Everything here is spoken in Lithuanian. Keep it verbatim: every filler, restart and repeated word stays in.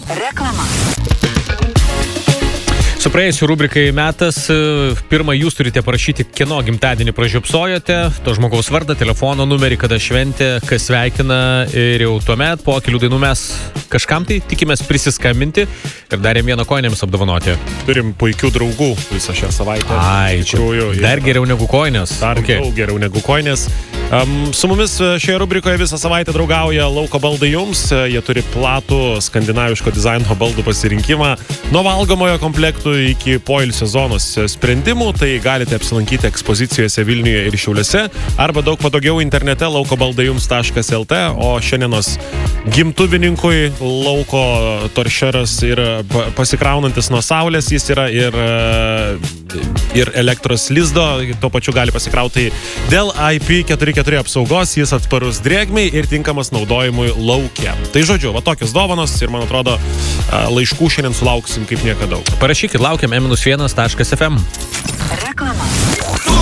Reklama. Su praėjusiu rubrikai metas. Pirmą, jūs turite parašyti, kieno gimtadienį pražiopsojote, to žmogaus vardą, telefono numerį, kada šventė, kas sveikina, ir jau tuomet po kelių dainų mes kažkam tai tikimės prisiskambinti ir darėm vieną koinėms apdovanoti. Turim puikių draugų visą šią savaitę. Ai, čia dar geriau negu koinės. Dar okay. daug geriau negu koinės. Um, su mumis šioje rubrikoje visą savaitę draugauja Lauko baldai jums. Jie turi platų skandinaviško dizaino baldų pasirinkimą. Nuo valgomojo komplektų iki poilsio zonos sprendimų. Tai galite apsilankyti ekspozicijose Vilniuje ir Šiauliuose. Arba daug patogiau internete laukobaldajums taškas el te. O šiandienos gimtuvininkui Lauko toršeras ir pasikraunantis nuo saulės. Jis yra ir, ir elektros lizdo. Tuo pačiu gali pasikrauti dėl I P keturi keturi apsaugos, jis atsparus drėgmei ir tinkamas naudojimui lauke. Tai žodžiu, va tokios dovanos ir man atrodo laiškų šiandien sulauksim kaip niekada daug. Parašykit, laukiam e vienas taškas ef em. Reklama.